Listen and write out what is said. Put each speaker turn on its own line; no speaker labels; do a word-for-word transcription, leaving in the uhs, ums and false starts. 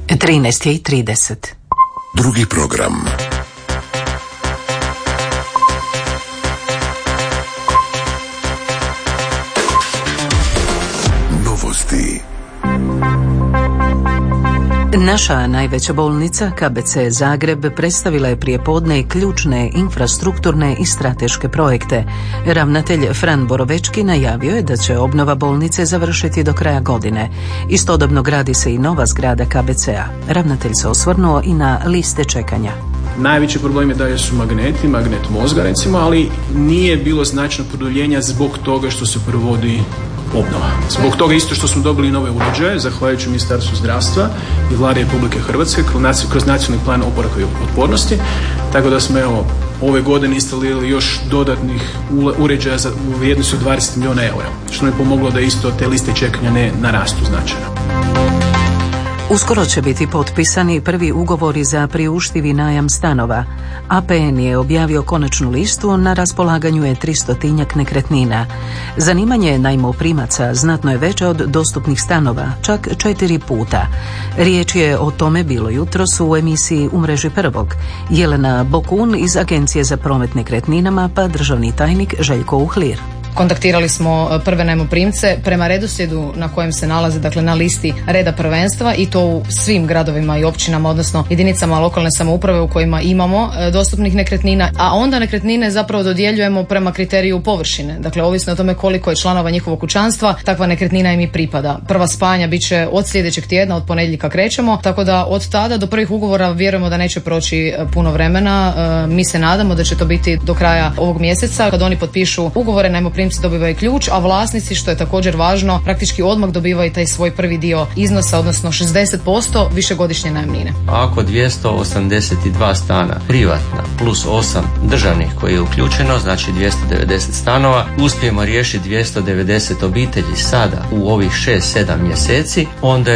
trinaest i trideset.
Drugi program. Novosti.
Naša najveća bolnica, K B C Zagreb, predstavila je prije podne ključne infrastrukturne i strateške projekte. Ravnatelj Fran Borovečki najavio je da će obnova bolnice završiti do kraja godine. Istodobno gradi se i nova zgrada K B C-a. Ravnatelj se osvrnuo i na liste čekanja.
Najveći problem je da su magneti, magnet mozga recimo, ali nije bilo značajnog produljenja zbog toga što se provodi obnova. Zbog toga isto što smo dobili nove uređaje, zahvaljujući Ministarstvu zdravstva i Vlade Republike Hrvatske kroz nacionalni plan oporavka i otpornosti, tako da smo evo ove godine instalirali još dodatnih uređaja za u vrijednosti od dvadeset milijuna eura, što nam je pomoglo da isto te liste čekanja ne narastu značajno.
Uskoro će biti potpisani prvi ugovori za priuštivi najam stanova. A P N je objavio konačnu listu, na raspolaganju je tristotinjak nekretnina. Zanimanje najmoprimaca znatno je veće od dostupnih stanova, čak četiri puta. Riječ je o tome bilo jutros u emisiji U mreži prvog. Jelena Bokun iz Agencije za promet nekretninama, pa državni tajnik Željko Uhlir.
Kontaktirali smo prve najmoprimce prema redoslijedu na kojem se nalaze, dakle na listi reda prvenstva, i to u svim gradovima i općinama, odnosno jedinicama lokalne samouprave u kojima imamo dostupnih nekretnina, a onda nekretnine zapravo dodjeljujemo prema kriteriju površine. Dakle, ovisno o tome koliko je članova njihovog kućanstva, takva nekretnina im i pripada. Prva spajanja bit će od sljedećeg tjedna, od ponedjeljka krećemo, tako da od tada do prvih ugovora vjerujemo da neće proći puno vremena. Mi se nadamo da će to biti do kraja ovog mjeseca. Kad oni potpišu ugovore, najmoprimci dobivaju ključ, a vlasnici, što je također važno, praktički odmah dobivaju taj svoj prvi dio iznosa, odnosno šezdeset posto višegodišnje najamnine.
Ako dvjesto osamdeset dva stana privatna plus osam državnih koji je uključeno, znači dvjesto devedeset stanova, uspijemo riješiti dvjesto devedeset obitelji sada u ovih šest sedam mjeseci, onda